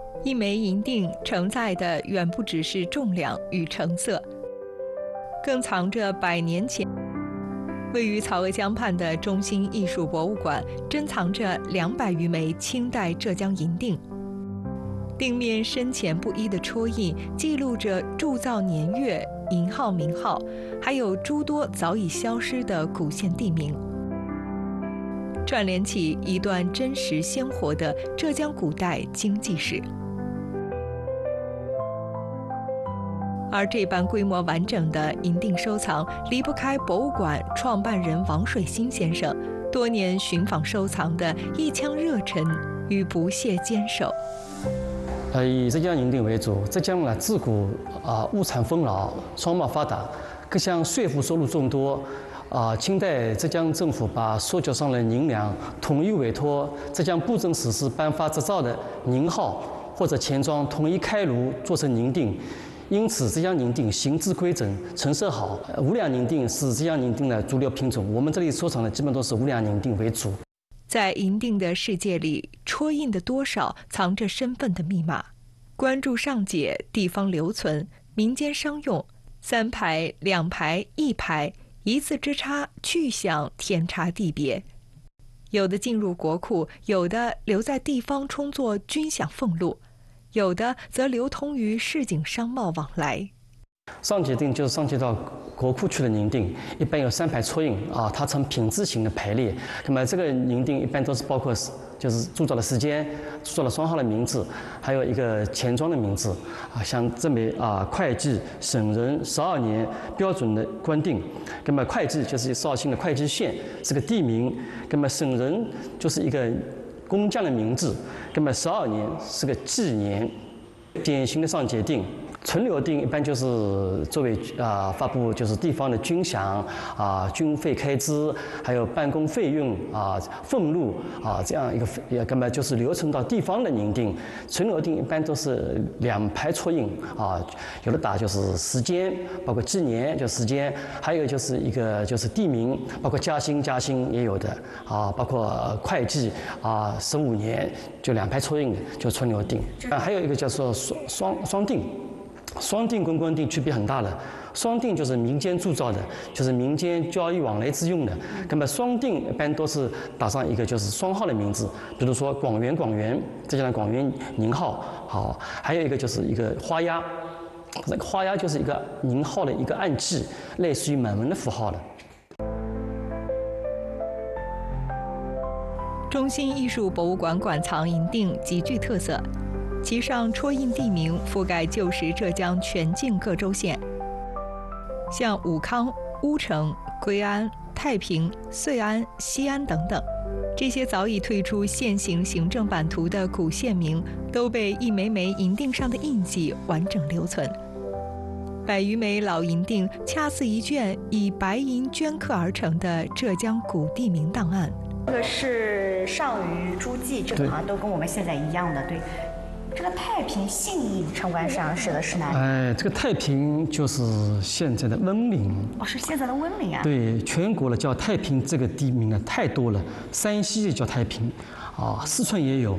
一枚银锭承载的远不只是重量与成色，更藏着100年前。位于曹娥江畔的中心艺术博物馆珍藏着200余枚清代浙江银锭，锭面深浅不一的戳印记录着铸造年月、银号、名号，还有诸多早已消失的古县地名，串联起一段真实鲜活的浙江古代经济史。而这般规模完整的银锭收藏，离不开博物馆创办人王水新先生多年寻访收藏的一腔热忱与不懈坚守。 以浙江银锭为主，浙江呢自古物产丰饶，商贸发达，各项税赋收入众多。清代浙江政府把所缴上的银两统一委托浙江布政使司颁发执照的银号或者钱庄统一开炉做成银锭。因此，浙江银锭形制规整，成色好。5两银锭是浙江银锭的主流品种，我们这里收藏的基本都是5两银锭为主。 在银锭的世界里，戳印的多少藏着身份的密码。官注上解，地方留存，民间商用，3排、2排、1排，一字之差，去向天差地别。有的进入国库，有的留在地方充作军饷俸禄，有的则流通于市井商贸往来。 上解锭就是上解到国库去的银锭，一般有3排戳印它呈品字形的排列。那么这个银锭一般都是包括就是铸造的时间、铸造的双号的名字，还有一个钱庄的名字像这枚会稽省人12年标准的官锭。那么会稽就是绍兴的会稽县，是个地名。那么省人就是一个工匠的名字。那么12年是个纪年。典型的上解锭。存留锭一般就是作为发布就是地方的军饷军费开支，还有办公费用俸禄这样一个根本就是留存到地方的银锭。存留锭一般都是2排戳印有的打就是时间，包括纪年就时间，还有就是一个就是地名，包括嘉兴也有的包括会稽15年就2排戳印的就存留锭。还有一个叫做双锭。双锭跟官锭区别很大的，双锭就是民间铸造的，就是民间交易往来之用的。那么双锭一般都是打上一个就是双号的名字，比如说广元，再加上广元银号，还有一个就是一个花押，这个花押就是一个银号的一个暗记，类似于满文的符号的。 中心艺术博物馆馆藏银锭极具特色。其上戳印地名覆盖旧时浙江全境各州县，像武康、乌城、归安、太平、遂安、西安等等，这些早已退出现行行政版图的古县名，都被一枚枚银锭上的印记完整留存。100余枚老银锭，恰似一卷以白银镌刻而成的浙江古地名档案。 这个是上虞、诸暨，这个好像都跟我们现在一样的，对。这个太平信义城关上指的是哪里？ 这个太平就是现在的温岭。 是现在的温岭啊。 对，全国的叫太平这个地名呢太多了，山西也叫太平，四川也有。